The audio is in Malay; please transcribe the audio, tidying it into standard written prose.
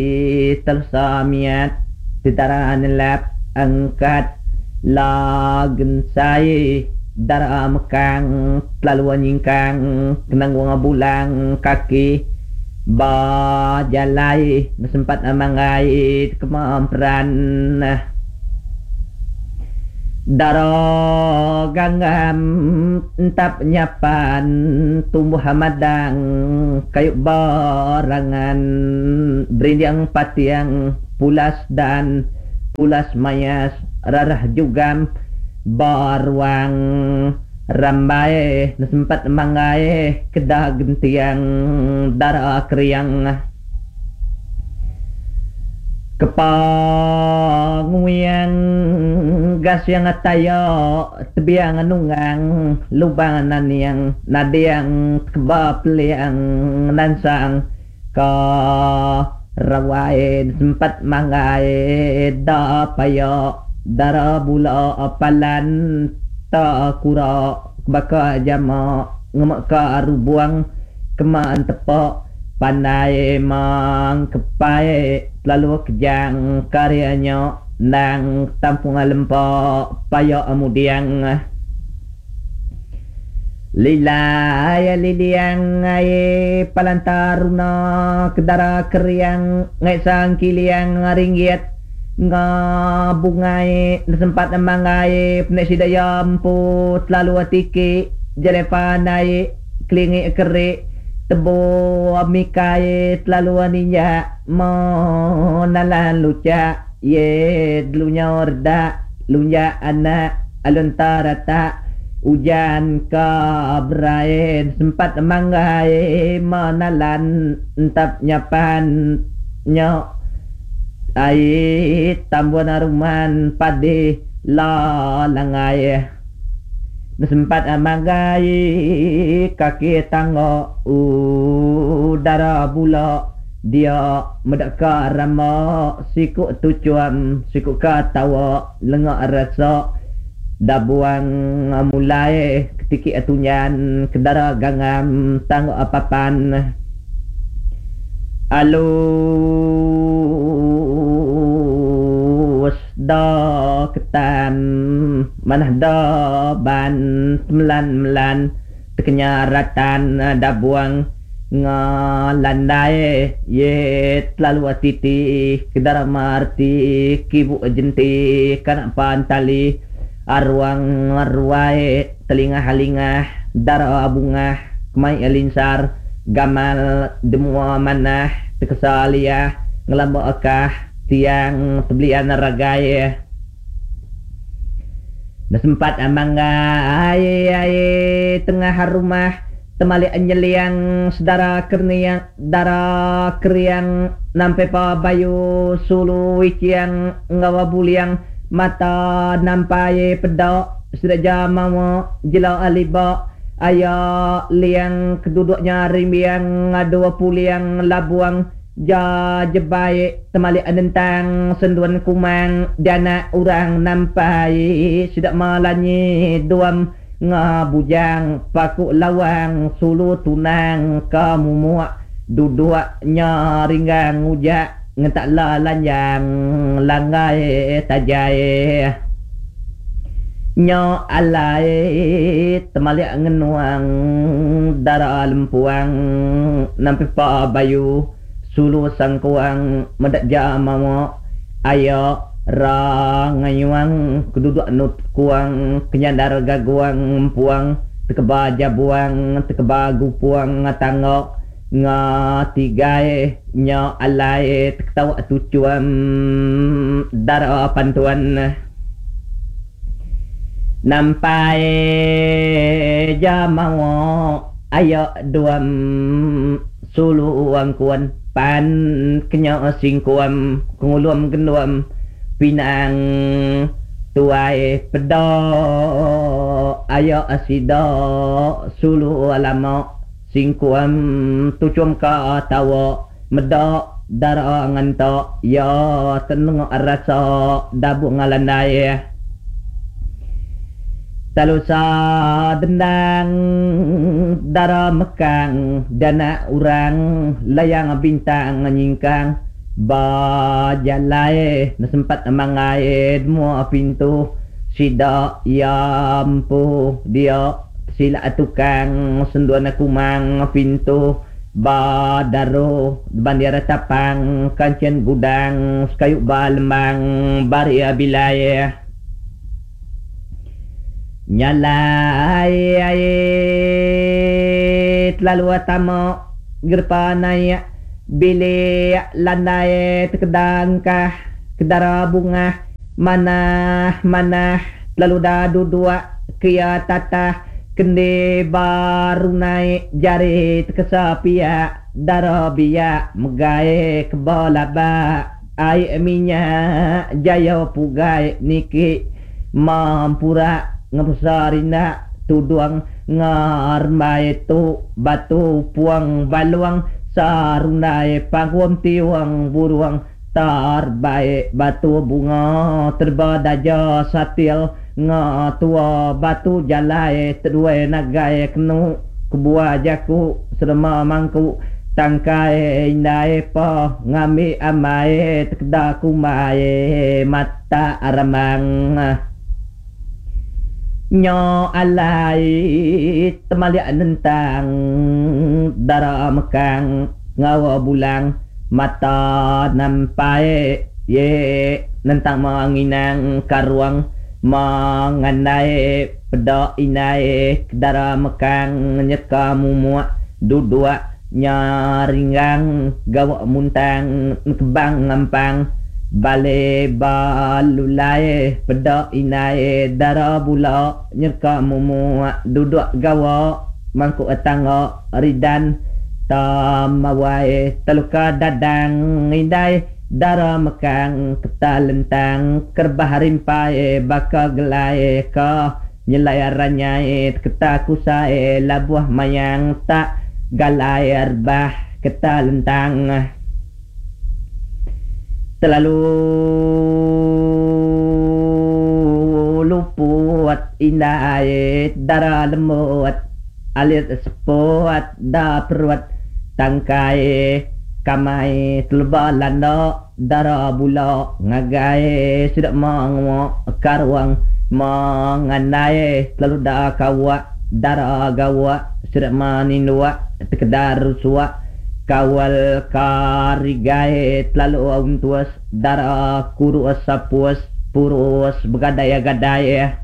Tersamiat Titaran lap angkat lagen saya darah mekang laluan nyingkang kenang wang bulang kaki ba jalai sempat amangai kemamperan darah gangam entap nyapan tumbuh hamadang kayu barangan berindiang patiang pulas dan pulas mayas rarah jugam barwang rambai sempat mangai kedah gentiang darah kriang kepanguyang gas yang atayo tebiang nungang lubangan yang nadiang kebapeliang nansang ka rawai sempat mangai da payo dara bula apalan ta kura baka jama ngemak ka rubuang kemaan tepak pandai mang kepai lalu kejang karyanya nang tampung lempak payo amudiang lilaya liliang ay palantaruna kedara keriang ngay sang kiliang ringgit nga bungay nasempat mangai pnesidayam put lalu atiki jalepanay klingi keri tebo amikay lalu aninya mo nalan luca ye lunya orda lunya anak aluntarata hujan kabrain sempat mangai manalan entap nyapan nyo ai tambuan aruman padi la langai sempat mangai kaki tanggo udara bula dia medaka rama siku tujuan siku katawa lengak rasa dabuang mulai ketiki atunyan kedara gangam tanggo apapan alus da ketan manah da ban melan kenyaratan dabuang ngalandai ye lalu atiti kedara marti kibu jenti kanak pantali arwang arwai telinga halingah dara abungah kemai alinsar gamal demua manah tekesalia ngelamba akah tiang tebelian ragai sempat amangai tengah rumah temali anyeliang sedara kerniang dara kriang nampe pa bayu sulu wikiang ngawabuliang mata nampai pedok sudah jama jelau aliba aya liang keduduknya rimbiang dua puliang labuang ja jebai temali anentang senduan kumang dana orang nampai sudah malanyi duam ngabujang paku lawang sulu tunang kamu muak duduknya ringgang ujak ngetak lalanjang langgai tajai nyo alai temali ngenuang dara lempuang nampi pa bayu sulu sangkuang medak jama ayo ra ngayuang keduduk nut kuang kenyandar gaguang puang tekebaja buang tekebagu puang tangok nga tigae nya alai tawa tucuam dara pantuan nampai jamawo ayo duam sulu angkuan pan kenya singkuam kunguluam genuam pinang tuai pedo ayo asido sulu alamo singkuam tucum ka tawa medok dara nganto ya tenung rasa dabu ngalandai talusa dendang dara mekang dana urang layang bintang nyingkang bajalai nasempat mangai mua pintu sida yampu dia sila tukang senduan kumang pintu badaro bandara tapang kancen gudang kayu balmang baria bilaya nyalai lalu atamo gerpanaya bili landai tekedangkah kedara bunga mana lalu dadu dua kia tata kendi baru naik jari tekesapia darabia megai kebalaba ai minyak jaya pugai niki mampura ngapusarina tuduang ngarmai tu batu puang baluang sarunai pangwam tiwang buruang tarbaik batu bunga terbadaja satil ngatua batu jalai terduai nagai kenu kebuah jaku serma mangku tangkai indai pa ngami amai tekdaku mai mata aramang nyo alai temaliak nentang dara mekang ngawa bulang mata nampai ye nentang manginang karuang mangandai peda inai dara mekang nyeka mumua dudua nyaringgang gawa muntang kebang ngampang bale balulai peda inai dara bula nyeka mumua duduk gawa mangku atanga ridan tamawai taluka dadang indai dara mekang ketalentang kerbah rimpai baka gelai ka nyelayarannya ketakusai labuah mayang tak galai arbah ketalentang terlalu luput indai dara lemut alit sepot da perut tangkai kamai telbalanda dara bula ngagai sudah mangu karuang manganai lalu da kawa dara gawa sudah maninua tekedar suwa kawal karigai lalu untuas dara kuru sapuas purus begadaya gadaya